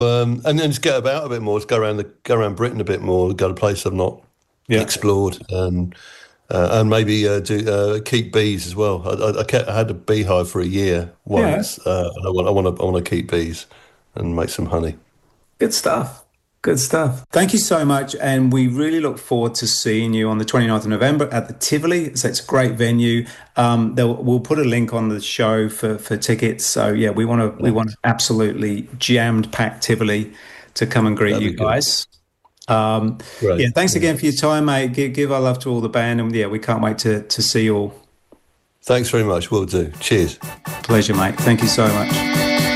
And then just get about a bit more. Just go around Britain a bit more. Go to places I've not Yeah. explored, and maybe keep bees as well. I had a beehive for a year Yeah. once, and I want to keep bees and make some honey. Good stuff. Good stuff. Thank you so much. And we really look forward to seeing you on the 29th of November at the Tivoli. So it's a great venue. We'll put a link on the show for tickets. So yeah, we want to absolutely jammed packed Tivoli to come and greet That'd you be good. guys. Yeah, Great. thanks Yeah. again for your time, mate. Give our love to all the band, and yeah, we can't wait to see you all. Thanks very much. Will do. Cheers. Pleasure, mate. Thank you so much.